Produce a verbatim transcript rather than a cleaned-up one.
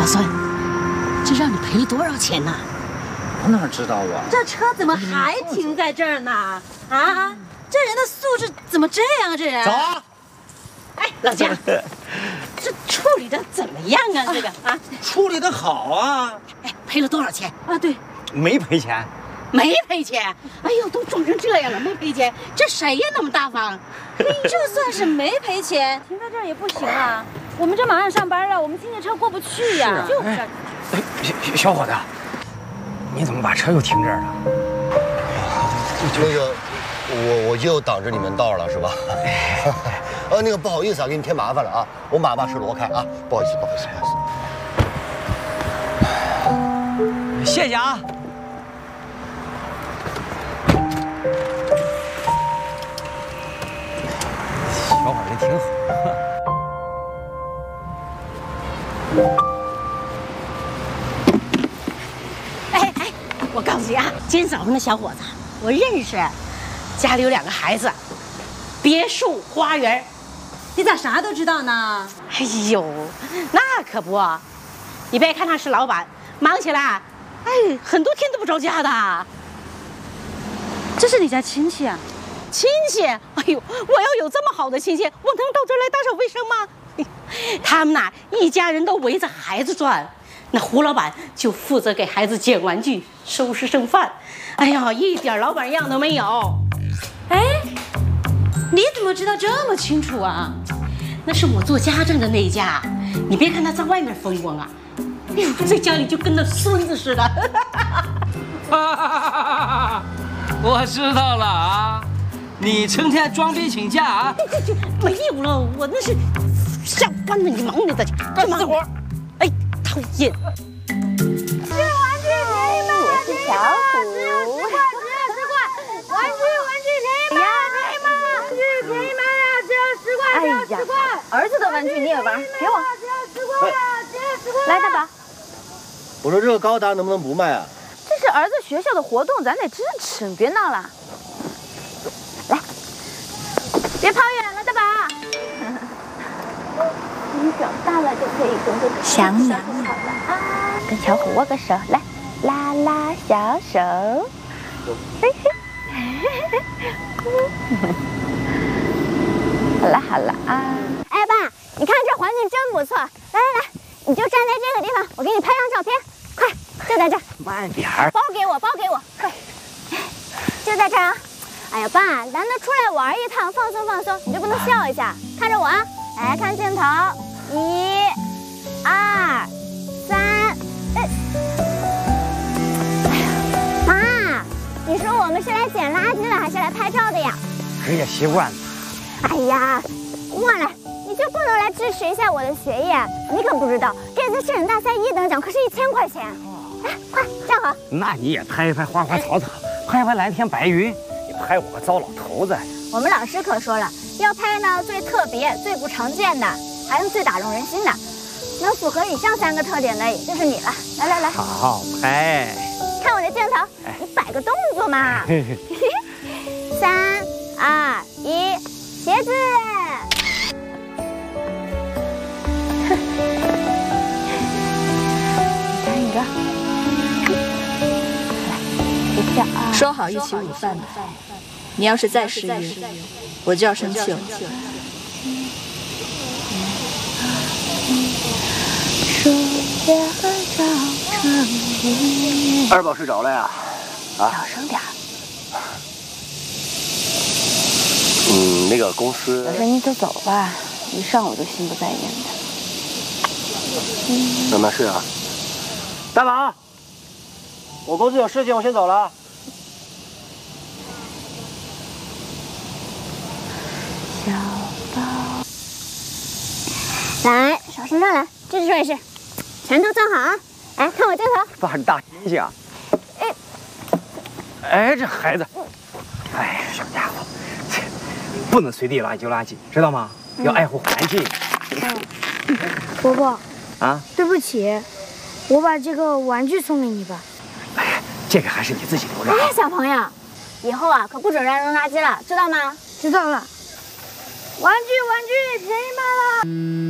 老孙，这让你赔了多少钱呢？ 我哪知道啊？ 这车怎么还停在这儿呢？啊，这人的素质怎么这样？这人走啊！ 哎，老姜，这处理的怎么样啊？这个啊， 处理的好啊！ 哎，赔了多少钱啊？对， 没赔钱， 没赔钱。哎呦，都撞成这样了，没赔钱，这谁呀那么大方？ 就算是没赔钱，停在这儿也不行啊。我们这马上上班了，我们今天车过不去呀。 是就是。 哎，小小伙子，你怎么把车又停这儿了？ 那个，我我又挡着你们道了，是吧？呃，那个不好意思啊，给你添麻烦了啊，我马把车挪开啊，不好意思，不好意思，不好意思。 谢谢啊。小伙人挺好。 哎哎，我告诉你啊，今天早上那小伙子我认识，家里有两个孩子，别墅花园。 你咋啥都知道呢？ 哎呦，那可不，你别看他是老板，忙起来，哎，很多天都不着家的。 这是你家亲戚啊？ 亲戚？哎呦，我要有这么好的亲戚，我能到这儿来打扫卫生吗？他们呐，一家人都围着孩子转。那胡老板就负责给孩子捡玩具、收拾剩饭。哎呀，一点老板样都没有。 哎，你怎么知道这么清楚啊？ 那是我做家政的那一家。你别看他在外面风光啊，哎呦，在家里就跟那孙子似的。 我知道了啊，你成天装逼请假啊？ 没有了，我那是下班了，你忙你的去，干嘛活？哎，讨厌。 是玩具便宜吗？我是小虎，只有十块，只有十块。玩具玩具便宜吗？便宜吗？玩具便宜吗呀？只有十块，只有十块。儿子的玩具你也玩，给我。只有十块呀，只有十块。来，大宝。 我说这个高达能不能不卖啊？ 这是儿子学校的活动，咱得支持，别闹了。来，别跑远了，大宝。你长大了就可以跟着想你好了啊！跟小虎握个手，来，拉拉小手。嘿嘿，好了好了啊！哎爸，你看这环境真不错，来来来，你就站在这个地方，我给你拍张照片，快，就在这儿。 慢点儿。 包给我，包给我，快，就在这儿啊！哎呀，爸，难得出来玩一趟，放松放松，你就不能笑一下？看着我啊，来看镜头，一、二、三，哎，哎呀，妈，你说我们是来捡垃圾的，还是来拍照的呀？ 职业习惯了。 哎呀，忘了，你就不能来支持一下我的学业？你可不知道，这次摄影大赛一等奖可是一千块钱。来，快站好。 那你也拍一拍花花草草，拍拍蓝天白云。拍我个糟老头子！ 我们老师可说了，要拍呢最特别、最不常见的，还有最打动人心的。能符合以上三个特点的，也就是你了。来来来， 好拍！ 看我的镜头，你摆个动作嘛。三二一，茄子！看一个，来，一下啊！ 说好一起午饭的。你要是再失约，我就要生气了。 二宝睡着了呀？ 啊，小声点。 嗯，那个公司。 老师，你就走吧，一上午就心不在焉的。 嗯，慢慢睡啊。大宝，我公司有事情，我先走了。 小宝，来，手伸上来，这是顺势，拳头站好啊！来看我镜头， 爸是大猩猩。哎，哎，这孩子，哎，小家伙，不能随地垃圾丢垃圾，知道吗？嗯、要爱护环境。 嗯、伯伯， 啊， 对不起，我把这个玩具送给你吧。 哎呀，这个还是你自己留着。 哎，小朋友，以后啊可不准乱扔垃圾了，知道吗？ 知道了。玩具，玩具，便宜卖了。